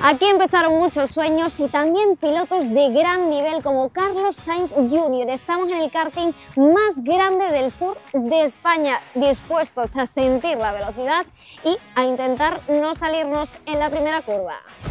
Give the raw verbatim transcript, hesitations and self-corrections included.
Aquí empezaron muchos sueños y también pilotos de gran nivel como Carlos Sainz junior Estamos en el karting más grande del sur de España, dispuestos a sentir la velocidad y a intentar no salirnos en la primera curva.